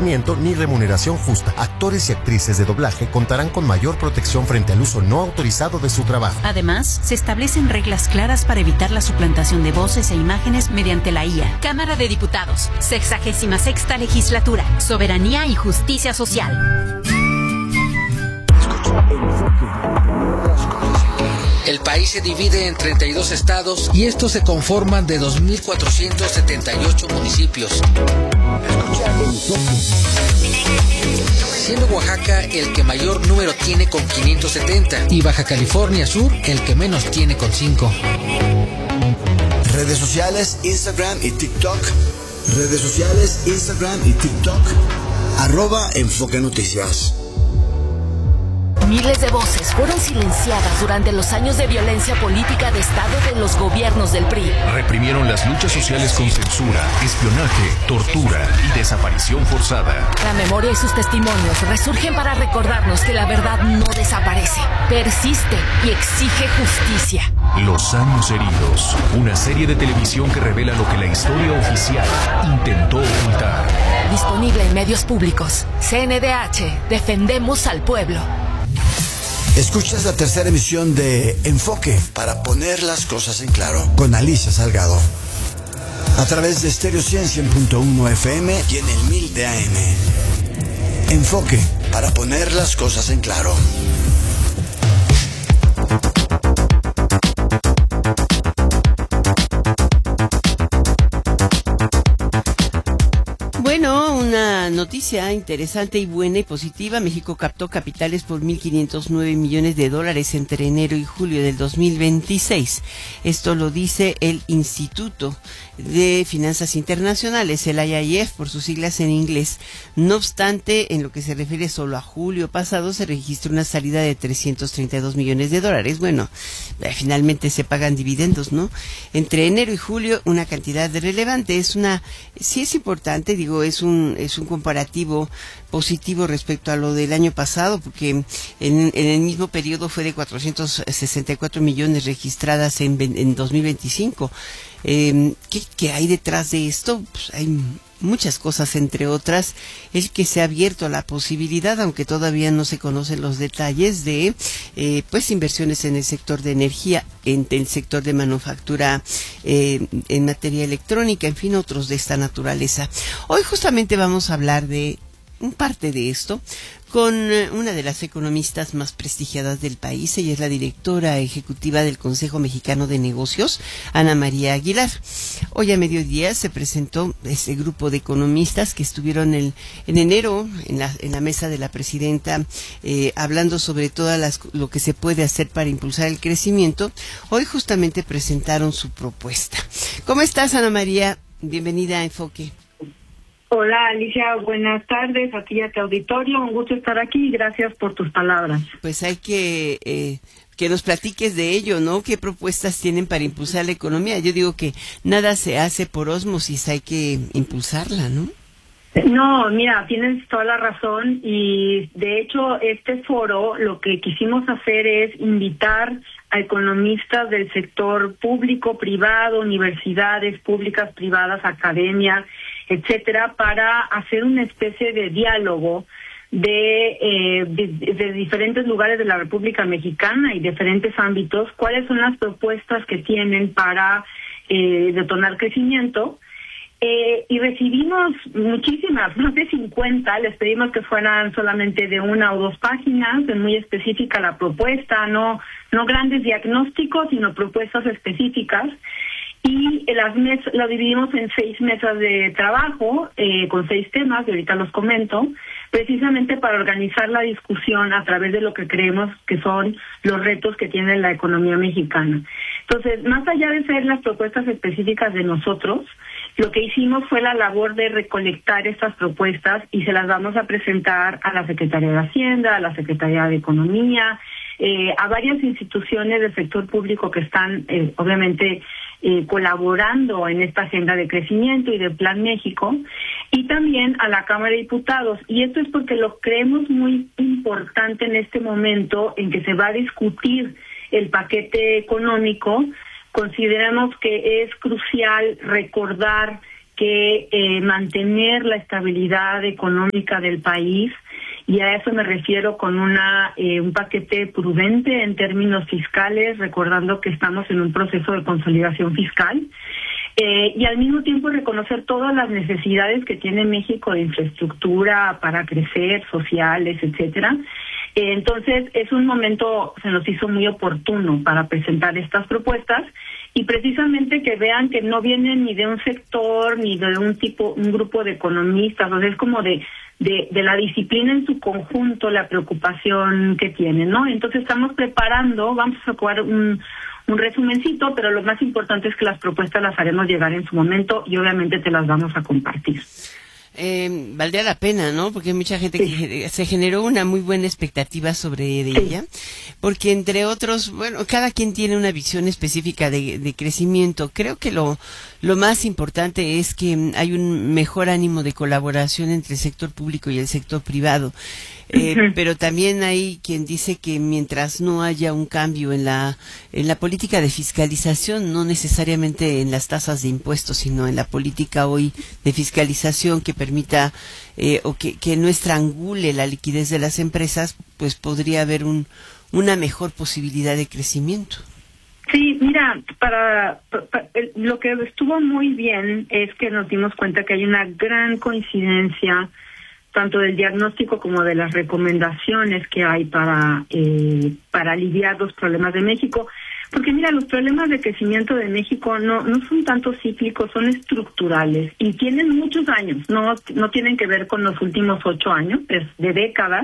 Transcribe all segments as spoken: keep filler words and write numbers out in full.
reconocimiento ni remuneración justa. Actores y actrices de doblaje contarán con mayor protección frente al uso no autorizado de su trabajo. Además, se establecen reglas claras para evitar la suplantación de voces e imágenes mediante la I A. Cámara de Diputados, sexagésima sexta legislatura, soberanía y justicia social. El país se divide en treinta y dos estados y estos se conforman de dos mil cuatrocientos setenta y ocho municipios. Siendo Oaxaca el que mayor número tiene con quinientos setenta y Baja California Sur el que menos tiene con cinco. Redes sociales, Instagram y TikTok. Redes sociales, Instagram y TikTok. Arroba Enfoque Noticias. Miles de voces fueron silenciadas durante los años de violencia política de Estado de los gobiernos del P R I. Reprimieron las luchas sociales con censura, espionaje, tortura y desaparición forzada. La memoria y sus testimonios resurgen para recordarnos que la verdad no desaparece, persiste y exige justicia. Los años heridos, una serie de televisión que revela lo que la historia oficial intentó ocultar. Disponible en medios públicos. C N D H, defendemos al pueblo. Escuchas la tercera emisión de Enfoque para poner las cosas en claro con Alicia Salgado a través de Estéreo cien punto uno F M y en el mil de A M. Enfoque para poner las cosas en claro. Bueno, una noticia interesante y buena y positiva. México captó capitales por mil quinientos nueve millones de dólares entre enero y julio del dos mil veintiséis. Esto lo dice el Instituto de Finanzas Internacionales, el I I F por sus siglas en inglés. No obstante, en lo que se refiere solo a julio pasado, se registró una salida de trescientos treinta y dos millones de dólares. Bueno, eh, finalmente se pagan dividendos, ¿no? Entre enero y julio, una cantidad relevante. Es una, sí es importante, digo, es un, es un comparativo positivo respecto a lo del año pasado, porque en, en el mismo periodo fue de cuatrocientos sesenta y cuatro millones registradas en, en dos mil veinticinco. Eh, ¿qué, ¿Qué hay detrás de esto? Pues hay muchas cosas, entre otras, el que se ha abierto la posibilidad, aunque todavía no se conocen los detalles, de eh, pues inversiones en el sector de energía, en el sector de manufactura, eh, en materia electrónica, en fin, otros de esta naturaleza. Hoy justamente vamos a hablar de un parte de esto con una de las economistas más prestigiadas del país. Ella es la directora ejecutiva del Consejo Mexicano de Negocios, Ana María Aguilar. Hoy a mediodía se presentó ese grupo de economistas que estuvieron el, en enero en la, en la mesa de la presidenta, eh, hablando sobre todo las, lo que se puede hacer para impulsar el crecimiento. Hoy justamente presentaron su propuesta. ¿Cómo estás, Ana María? Bienvenida a Enfoque. Hola, Alicia, buenas tardes a ti y a tu auditorio. Un gusto estar aquí y gracias por tus palabras. Pues hay que eh, que nos platiques de ello, ¿no? ¿Qué propuestas tienen para impulsar la economía? Yo digo que nada se hace por ósmosis, hay que impulsarla, ¿no? No, mira, tienes toda la razón y de hecho este foro lo que quisimos hacer es invitar a economistas del sector público, privado, universidades públicas, privadas, academia, etcétera, para hacer una especie de diálogo de, eh, de, de diferentes lugares de la República Mexicana y diferentes ámbitos, cuáles son las propuestas que tienen para eh, detonar crecimiento. Eh, y recibimos muchísimas, más de cincuenta, les pedimos que fueran solamente de una o dos páginas, de muy específica la propuesta, no, no grandes diagnósticos, sino propuestas específicas. Y las mesas lo dividimos en seis mesas de trabajo, eh, con seis temas, y ahorita los comento, precisamente para organizar la discusión a través de lo que creemos que son los retos que tiene la economía mexicana. Entonces, más allá de ser las propuestas específicas de nosotros, lo que hicimos fue la labor de recolectar estas propuestas y se las vamos a presentar a la Secretaría de Hacienda, a la Secretaría de Economía, eh, a varias instituciones del sector público que están, eh, obviamente, eh, colaborando en esta agenda de crecimiento y del Plan México, y también a la Cámara de Diputados. Y esto es porque lo creemos muy importante en este momento en que se va a discutir el paquete económico. Consideramos que es crucial recordar que eh, mantener la estabilidad económica del país, y a eso me refiero con una eh, un paquete prudente en términos fiscales, recordando que estamos en un proceso de consolidación fiscal, eh, y al mismo tiempo reconocer todas las necesidades que tiene México de infraestructura para crecer, sociales, etcétera. Eh, entonces es un momento, se nos hizo muy oportuno para presentar estas propuestas, y precisamente que vean que no vienen ni de un sector ni de un tipo, un grupo de economistas, o sea, es como de De, de la disciplina en su conjunto, la preocupación que tienen, ¿no? Entonces estamos preparando, vamos a jugar un, un resumencito, pero lo más importante es que las propuestas las haremos llegar en su momento y obviamente te las vamos a compartir. Eh, valdría la pena, ¿no? Porque hay mucha gente sí. que se generó una muy buena expectativa sobre de sí. ella, porque entre otros, bueno, cada quien tiene una visión específica de, de crecimiento. Creo que lo, lo más importante es que hay un mejor ánimo de colaboración entre el sector público y el sector privado. Eh, uh-huh. Pero también hay quien dice que mientras no haya un cambio en la en la política de fiscalización, no necesariamente en las tasas de impuestos, sino en la política hoy de fiscalización que permita eh, o que, que no estrangule la liquidez de las empresas, pues podría haber un una mejor posibilidad de crecimiento. Sí, mira, para, para lo que estuvo muy bien es que nos dimos cuenta que hay una gran coincidencia tanto del diagnóstico como de las recomendaciones que hay para eh, para aliviar los problemas de México. Porque mira, los problemas de crecimiento de México no no son tanto cíclicos, son estructurales y tienen muchos años, no no tienen que ver con los últimos ocho años, es de décadas.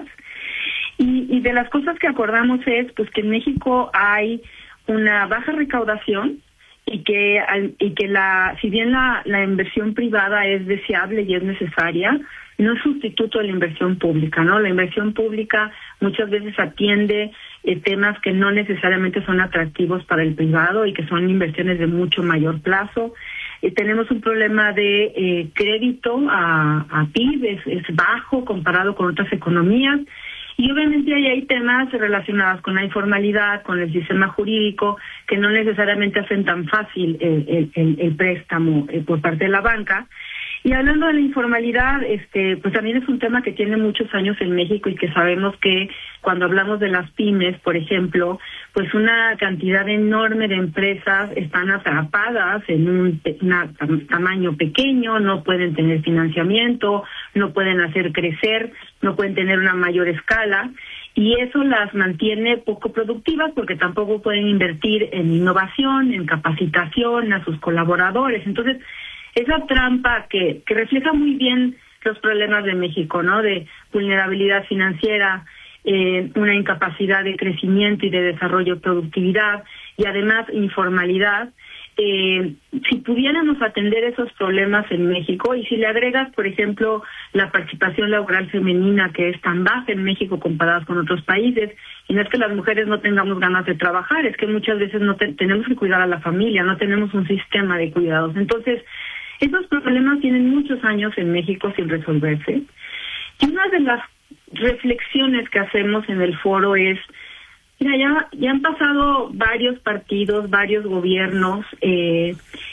Y, y de las cosas que acordamos es pues que en México hay una baja recaudación y que y que la si bien la la inversión privada es deseable y es necesaria, no es sustituto de la inversión pública, ¿no? La inversión pública muchas veces atiende eh, temas que no necesariamente son atractivos para el privado y que son inversiones de mucho mayor plazo. Eh, tenemos un problema de eh, crédito a, a P I B, es, es bajo comparado con otras economías. Y obviamente ahí hay temas relacionados con la informalidad, con el sistema jurídico, que no necesariamente hacen tan fácil el, el, el, el préstamo eh, por parte de la banca. Y hablando de la informalidad, este, pues también es un tema que tiene muchos años en México y que sabemos que cuando hablamos de las pymes, por ejemplo, pues una cantidad enorme de empresas están atrapadas en un una, tamaño pequeño, no pueden tener financiamiento, no pueden hacer crecer, no pueden tener una mayor escala. Y eso las mantiene poco productivas porque tampoco pueden invertir en innovación, en capacitación a sus colaboradores. Entonces, esa trampa que, que refleja muy bien los problemas de México, ¿no? De vulnerabilidad financiera, eh, una incapacidad de crecimiento y de desarrollo de productividad y además informalidad. Eh, si pudiéramos atender esos problemas en México y si le agregas, por ejemplo, la participación laboral femenina que es tan baja en México comparada con otros países, y no es que las mujeres no tengamos ganas de trabajar, es que muchas veces no te, tenemos que cuidar a la familia, no tenemos un sistema de cuidados. Entonces, esos problemas tienen muchos años en México sin resolverse. Y una de las reflexiones que hacemos en el foro es, mira, ya, ya han pasado varios partidos, varios gobiernos, eh,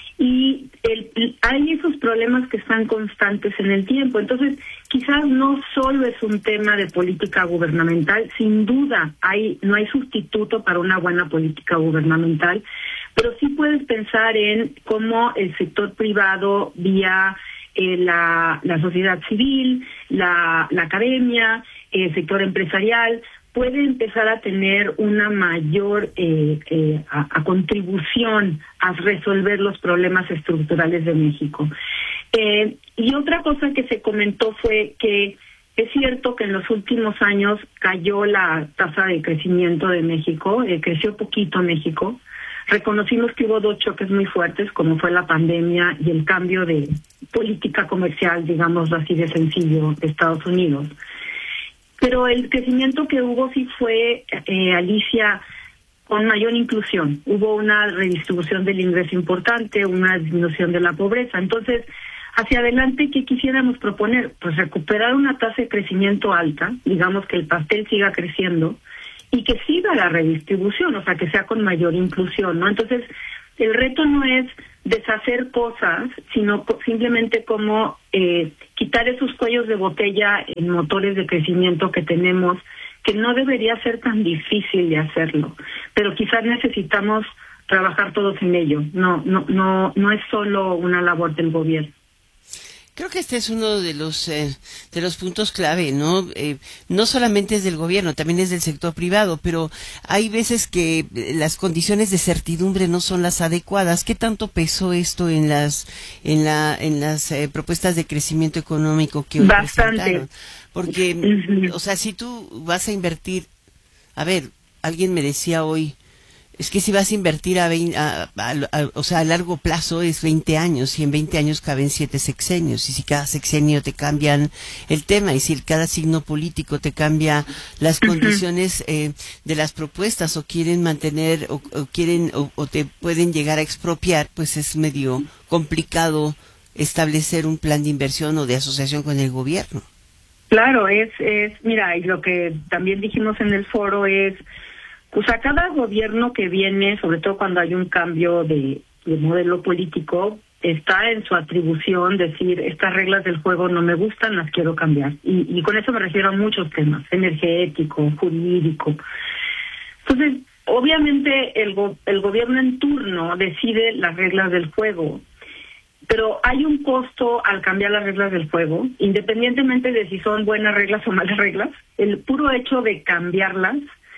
y el, hay esos problemas que están constantes en el tiempo. Entonces, quizás no solo es un tema de política gubernamental, sin duda hay no hay sustituto para una buena política gubernamental, pero sí puedes pensar en cómo el sector privado vía eh, la, la sociedad civil, la, la academia, el sector empresarial, puede empezar a tener una mayor eh, eh, a, a contribución a resolver los problemas estructurales de México. Eh, y otra cosa que se comentó fue que es cierto que en los últimos años cayó la tasa de crecimiento de México, eh, creció poquito México. Reconocimos que hubo dos choques muy fuertes, como fue la pandemia y el cambio de política comercial, digamos así de sencillo, de Estados Unidos. Pero el crecimiento que hubo sí fue, eh, Alicia, con mayor inclusión. Hubo una redistribución del ingreso importante, una disminución de la pobreza. Entonces, hacia adelante, ¿qué quisiéramos proponer? Pues recuperar una tasa de crecimiento alta, digamos que el pastel siga creciendo, y que siga la redistribución, o sea, que sea con mayor inclusión, ¿no? Entonces, el reto no es deshacer cosas, sino simplemente como eh, quitar esos cuellos de botella en motores de crecimiento que tenemos, que no debería ser tan difícil de hacerlo, pero quizás necesitamos trabajar todos en ello. No, no, no, no es solo una labor del gobierno. Creo que este es uno de los eh, de los puntos clave, ¿no? Eh, no solamente es del gobierno, también es del sector privado, pero hay veces que las condiciones de certidumbre no son las adecuadas. ¿Qué tanto pesó esto en las en la en las eh, propuestas de crecimiento económico que hoy Bastante. presentaron? Porque, uh-huh. o sea, si tú vas a invertir, a ver, alguien me decía hoy, es que si vas a invertir a, veinte, a, a, a o sea, a largo plazo es veinte años, y en veinte años caben siete sexenios, y si cada sexenio te cambian el tema, y si cada signo político te cambia las uh-huh. condiciones eh, de las propuestas, o quieren mantener, o, o quieren, o, o te pueden llegar a expropiar, pues es medio complicado establecer un plan de inversión o de asociación con el gobierno. Claro, es, es, mira, y lo que también dijimos en el foro es, pues a cada gobierno que viene, sobre todo cuando hay un cambio de, de modelo político, está en su atribución decir, estas reglas del juego no me gustan, las quiero cambiar. Y, y con eso me refiero a muchos temas, energético, jurídico. Entonces, obviamente el, go- el gobierno en turno decide las reglas del juego, pero hay un costo al cambiar las reglas del juego, independientemente de si son buenas reglas o malas reglas. El puro hecho de cambiarlas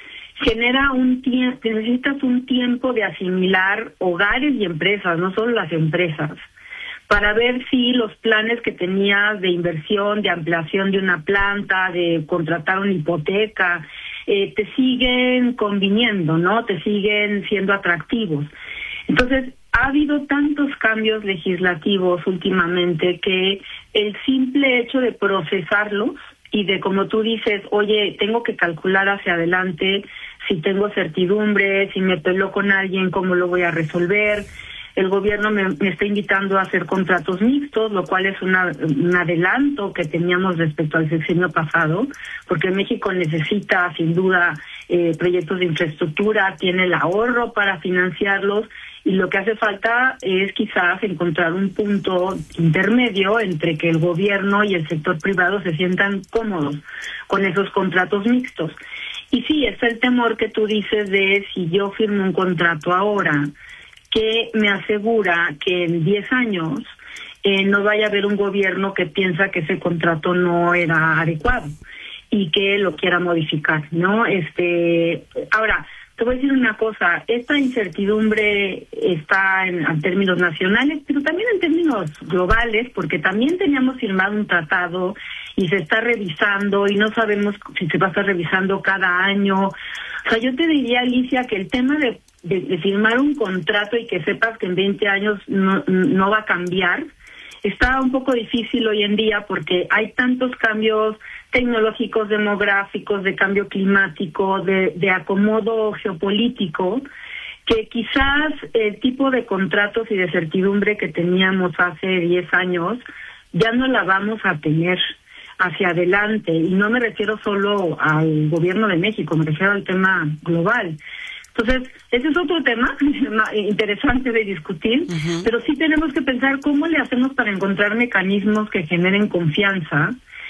genera un tiempo, necesitas un tiempo de asimilar hogares y empresas, no solo las empresas, para ver si los planes que tenías de inversión, de ampliación de una planta, de contratar una hipoteca, eh, te siguen conviniendo, ¿no? Te siguen siendo atractivos. Entonces, ha habido tantos cambios legislativos últimamente que el simple hecho de procesarlos y de, como tú dices, oye, tengo que calcular hacia adelante si tengo certidumbre, si me peleo con alguien, cómo lo voy a resolver. El gobierno me, me está invitando a hacer contratos mixtos, lo cual es una, un adelanto que teníamos respecto al sexenio pasado, porque México necesita, sin duda, eh, proyectos de infraestructura, tiene el ahorro para financiarlos, y lo que hace falta es quizás encontrar un punto intermedio entre que el gobierno y el sector privado se sientan cómodos con esos contratos mixtos. Y sí, está el temor que tú dices de si yo firmo un contrato ahora, que me asegura que en diez años eh, no vaya a haber un gobierno que piensa que ese contrato no era adecuado y que lo quiera modificar, ¿no? Este, ahora, te voy a decir una cosa, esta incertidumbre está en, en términos nacionales, pero también en términos globales, porque también teníamos firmado un tratado y se está revisando y no sabemos si se va a estar revisando cada año. O sea, yo te diría, Alicia, que el tema de, de, de firmar un contrato y que sepas que en veinte años no, no va a cambiar, está un poco difícil hoy en día porque hay tantos cambios tecnológicos, demográficos, de cambio climático, de, de acomodo geopolítico, que quizás el tipo de contratos y de certidumbre que teníamos hace diez años ya no la vamos a tener hacia adelante. Y no me refiero solo al gobierno de México, me refiero al tema global. Entonces, ese es otro tema interesante de discutir, uh-huh. pero sí tenemos que pensar cómo le hacemos para encontrar mecanismos que generen confianza.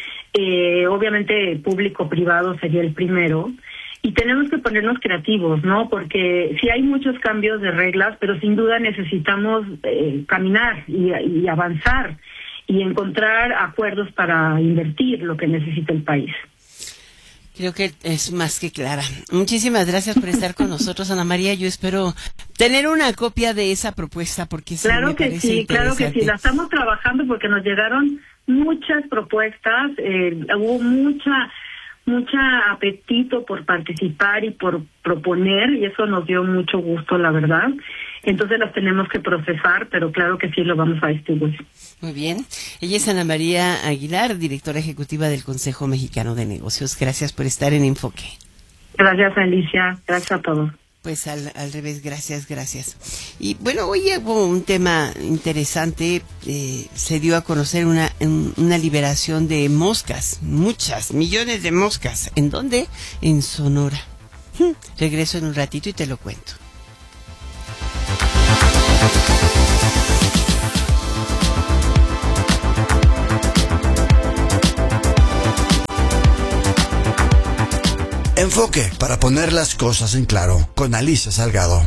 Eh, obviamente público-privado sería el primero, y tenemos que ponernos creativos, ¿no? Porque sí hay muchos cambios de reglas, pero sin duda necesitamos eh, caminar y, y avanzar y encontrar acuerdos para invertir lo que necesita el país. Creo que es más que clara. Muchísimas gracias por estar con nosotros, Ana María. Yo espero tener una copia de esa propuesta porque sí claro me que parece sí, interesante. claro que sí. La estamos trabajando porque nos llegaron muchas propuestas, eh, hubo mucha mucha apetito por participar y por proponer, y eso nos dio mucho gusto, la verdad. Entonces las tenemos que procesar, pero claro que sí lo vamos a distribuir. Muy bien. Ella es Ana María Aguilar, directora ejecutiva del Consejo Mexicano de Negocios. Gracias por estar en Enfoque. Gracias, Alicia. Gracias a todos. Pues al, al revés, gracias, gracias. Y bueno, hoy hubo un tema interesante, eh, se dio a conocer una, un, una liberación de moscas, muchas, millones de moscas. ¿En dónde? En Sonora. Hmm, regreso en un ratito y te lo cuento. Enfoque, para poner las cosas en claro, con Alicia Salgado.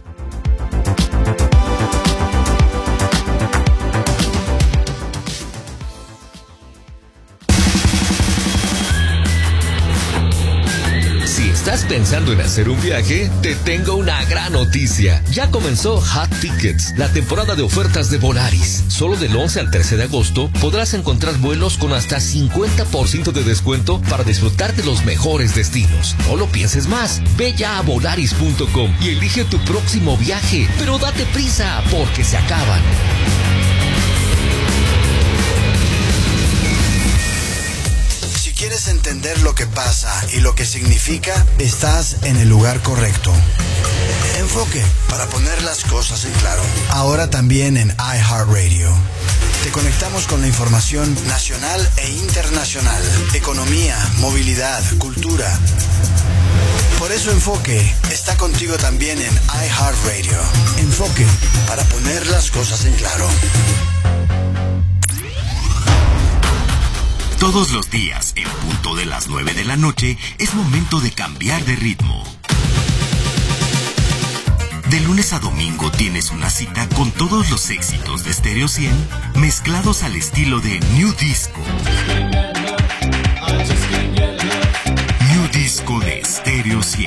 Si estás pensando en hacer un viaje, te tengo una gran noticia. Ya comenzó Hot Tickets, la temporada de ofertas de Volaris. Solo del once al trece de agosto podrás encontrar vuelos con hasta cincuenta por ciento de descuento para disfrutar de los mejores destinos. No lo pienses más. Ve ya a volaris punto com y elige tu próximo viaje. Pero date prisa, porque se acaban. Si quieres entender lo que pasa y lo que significa, estás en el lugar correcto. Enfoque, para poner las cosas en claro. Ahora también en iHeartRadio. Te conectamos con la información nacional e internacional, economía, movilidad, cultura. Por eso Enfoque está contigo también en iHeartRadio. Enfoque, para poner las cosas en claro. Todos los días, en punto de las nueve de la noche, es momento de cambiar de ritmo. De lunes a domingo tienes una cita con todos los éxitos de Stereo cien, mezclados al estilo de New Disco. New Disco de Stereo cien.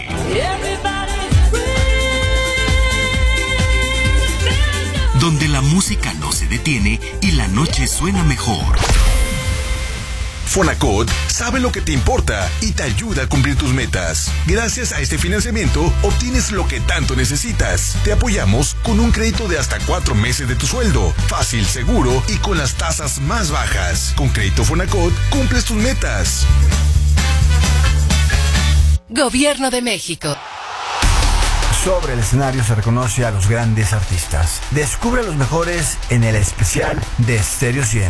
Donde la música no se detiene y la noche suena mejor. Fonacot sabe lo que te importa y te ayuda a cumplir tus metas. Gracias a este financiamiento, obtienes lo que tanto necesitas. Te apoyamos con un crédito de hasta cuatro meses de tu sueldo. Fácil, seguro y con las tasas más bajas. Con Crédito Fonacot, cumples tus metas. Gobierno de México. Sobre el escenario se reconoce a los grandes artistas. Descubre a los mejores en el especial de Stereo cien.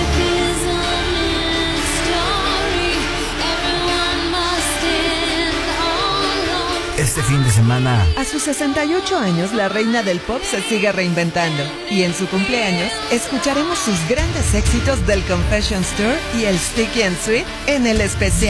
Este fin de semana, a sus sesenta y ocho años, la reina del pop se sigue reinventando. Y en su cumpleaños, escucharemos sus grandes éxitos del Confessions Tour y el Sticky and Sweet en el especial